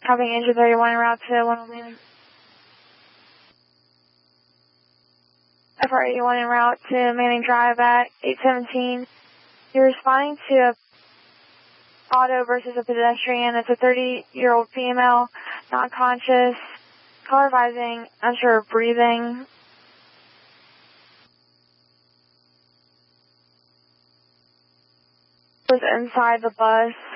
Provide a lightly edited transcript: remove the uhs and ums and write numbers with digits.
Copying engine 31 en route to 1 FR81 en route to Manning Drive at 817. You're responding to a auto versus a pedestrian. It's a 30-year-old female, not conscious, color vising, unsure of breathing. Was inside the bus.